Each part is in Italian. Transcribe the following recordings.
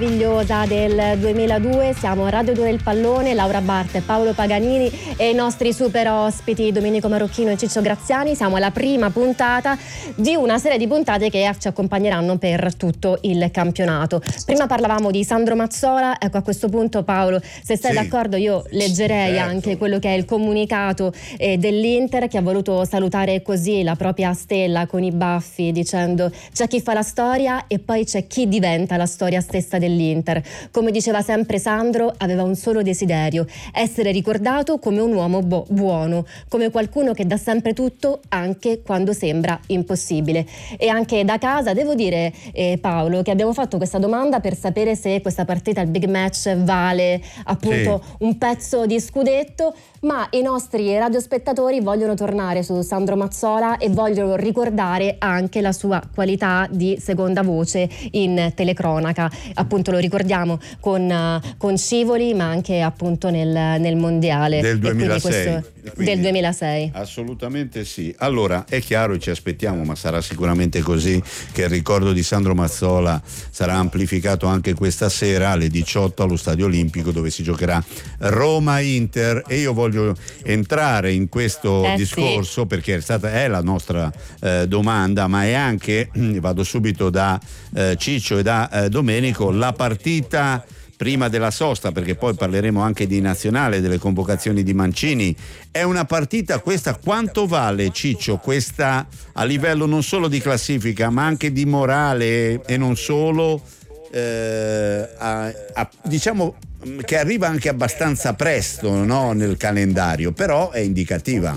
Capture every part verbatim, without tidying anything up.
Meravigliosa del duemiladue, siamo a Radio due del Pallone, Laura Bart, Paolo Paganini e i nostri super ospiti Domenico Marocchino e Ciccio Graziani. Siamo alla prima puntata di una serie di puntate che ci accompagneranno per tutto il campionato. Prima parlavamo di Sandro Mazzola, ecco, a questo punto Paolo, se stai sì. d'accordo, io leggerei certo. anche quello che è il comunicato eh, dell'Inter, che ha voluto salutare così la propria stella con i baffi, dicendo: c'è chi fa la storia e poi c'è chi diventa la storia stessa dell'Inter. Come diceva sempre Sandro, aveva un solo desiderio: essere ricordato come un uomo bo- buono, come qualcuno che dà sempre tutto anche quando sembra impossibile. E anche da casa devo dire, eh, Paolo, che abbiamo fatto questa domanda per sapere se questa partita, il big match, vale appunto sì. un pezzo di scudetto, ma i nostri radiospettatori vogliono tornare su Sandro Mazzola e vogliono ricordare anche la sua qualità di seconda voce in telecronaca. Appunto lo ricordiamo con, uh, con Scivoli, ma anche appunto nel, nel mondiale del duemilasei, questo, del duemilasei. Assolutamente sì. Allora è chiaro, e ci aspettiamo, ma sarà sicuramente così, che il ricordo di Sandro Mazzola sarà amplificato anche questa sera alle diciotto allo Stadio Olimpico, dove si giocherà Roma-Inter. E io voglio entrare in questo eh, discorso sì. perché è stata è la nostra eh, domanda, ma è anche, vado subito da eh, Ciccio e da eh, Domenico, la partita prima della sosta, perché poi parleremo anche di nazionale, delle convocazioni di Mancini. È una partita questa, quanto vale, Ciccio, questa a livello non solo di classifica ma anche di morale e non solo, eh, a, a, diciamo che arriva anche abbastanza presto, no, nel calendario, però è indicativa.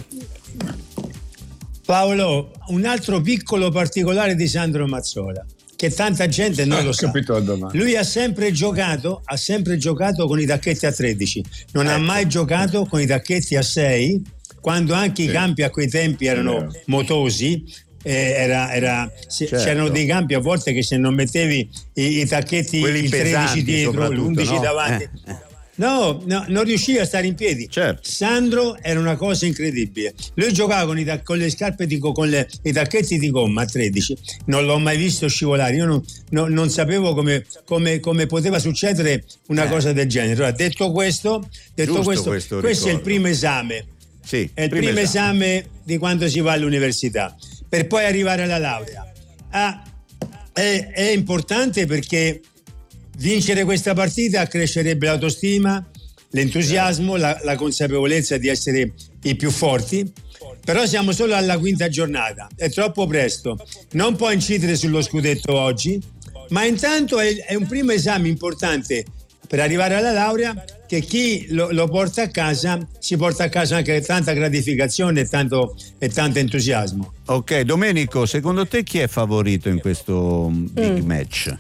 Paolo, un altro piccolo particolare di Sandro Mazzola che tanta gente non lo sa. Lui ha sempre giocato, ha sempre giocato con i tacchetti a tredici, non ecco. ha mai giocato con i tacchetti a sei, quando anche sì. i campi a quei tempi erano sì. motosi. Eh, era, era, se, certo. C'erano dei campi a volte che se non mettevi i, i tacchetti, quelli il tredici dietro, l'undici no? davanti, eh. No, no, non riusciva a stare in piedi. Certo. Sandro era una cosa incredibile. Lui giocava con, i, con le scarpe di, con le, i tacchetti di gomma a tredici. Non l'ho mai visto scivolare. Io non, no, non sapevo come, come, come poteva succedere una eh. cosa del genere. Allora, detto questo, detto questo, questo, questo è il primo esame. Sì, è il primo, primo esame. esame di quando si va all'università, per poi arrivare alla laurea. Ah, è, è importante perché vincere questa partita accrescerebbe l'autostima, l'entusiasmo, la, la consapevolezza di essere i più forti. Però siamo solo alla quinta giornata, è troppo presto, non può incidere sullo scudetto oggi, ma intanto è, è un primo esame importante per arrivare alla laurea, che chi lo, lo porta a casa si porta a casa anche tanta gratificazione e tanto, e tanto entusiasmo. Ok, Domenico, secondo te chi è favorito in questo big mm. match?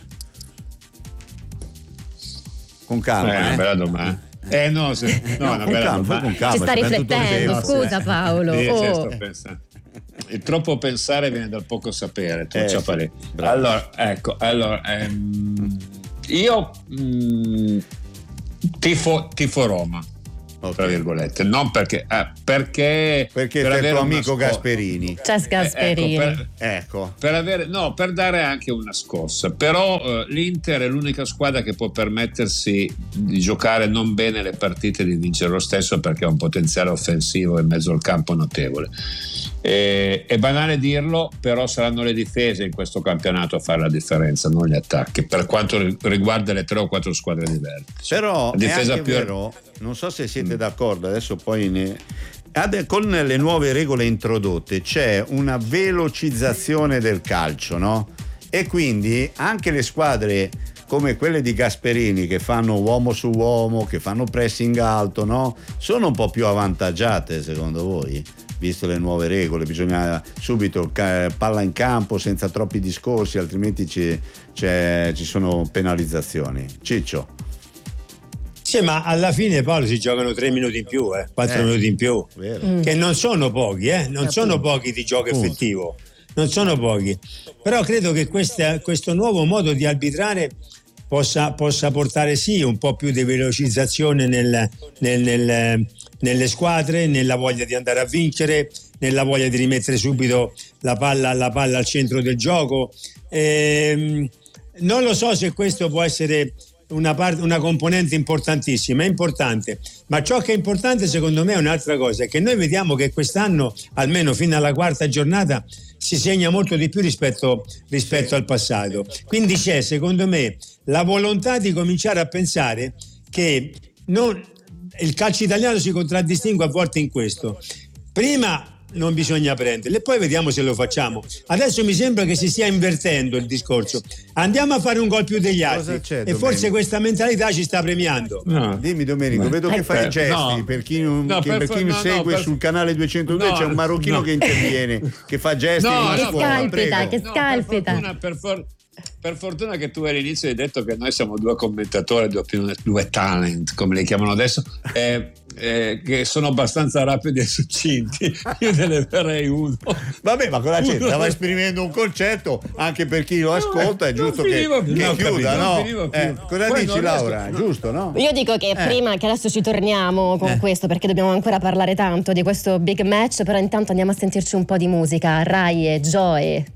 Con calma, eh, eh. una bella domanda. Eh no, se, no, no una con bella calma, domanda. Con calma, ci sta riflettendo, scusa Paolo. Sì, oh. sto pensando. Il troppo pensare viene dal poco sapere. Tu eh, sì, allora, ecco, allora ehm, io mh, tifo, tifo Roma. Okay. Tra virgolette, non perché eh, perché perché per c'è il tuo amico sco- Gasperini. C'è Gasperini. Eh, ecco, per, ecco. per avere no, per dare anche una scossa. Però eh, l'Inter è l'unica squadra che può permettersi di giocare non bene le partite e di vincere lo stesso, perché ha un potenziale offensivo in mezzo al campo notevole. E, è banale dirlo, però saranno le difese in questo campionato a fare la differenza, non gli attacchi, per quanto riguarda le tre o quattro squadre di vertice. Però la difesa è anche più vero, non so se siete mm. d'accordo, adesso poi ne... con le nuove regole introdotte c'è una velocizzazione del calcio, no? E quindi anche le squadre come quelle di Gasperini, che fanno uomo su uomo, che fanno pressing alto, no? Sono un po' più avvantaggiate, secondo voi? Visto le nuove regole, bisogna subito palla in campo senza troppi discorsi, altrimenti ci, c'è, ci sono penalizzazioni. Ciccio. Sì, ma alla fine, Paolo, si giocano tre minuti in più, eh, quattro eh, minuti in più, vero. Che non sono pochi, eh, non eh, sono appunto. pochi di gioco appunto. effettivo, non sono pochi. Però credo che questa, questo nuovo modo di arbitrare possa, possa portare sì un po' più di velocizzazione nel, nel, nel nelle squadre, nella voglia di andare a vincere, nella voglia di rimettere subito la palla, la palla al centro del gioco. Ehm, non lo so se questo può essere una, parte, una componente importantissima, è importante, ma ciò che è importante secondo me è un'altra cosa, è che noi vediamo che quest'anno, almeno fino alla quarta giornata, si segna molto di più rispetto, rispetto al passato. Quindi c'è, secondo me, la volontà di cominciare a pensare che non, il calcio italiano si contraddistingue a volte in questo. Prima non bisogna prenderle, poi vediamo se lo facciamo. Adesso mi sembra che si stia invertendo il discorso. Andiamo a fare un gol più degli altri e forse questa mentalità ci sta premiando. No. Dimmi Domenico, vedo che fai gesti, no. per chi non, no, che, per, per chi no, segue no, per, sul canale duecentodue no, c'è un marocchino no. che interviene, che fa gesti no, no, che scalpita, che no, scalpita. Per fortuna, per for- Per fortuna che tu all'inizio hai detto che noi siamo due commentatori, due, due talent, come li chiamano adesso, eh, eh, che sono abbastanza rapidi e succinti. Io te ne farei uno. Vabbè, ma cosa c'è? Stava esprimendo un concetto anche per chi lo ascolta, è giusto che, che chiuda, no? Eh, cosa Poi dici Laura? Riesco... Giusto, no? Io dico che eh. prima che adesso ci torniamo con eh. questo, perché dobbiamo ancora parlare tanto di questo big match, però intanto andiamo a sentirci un po' di musica. Rai e Joe.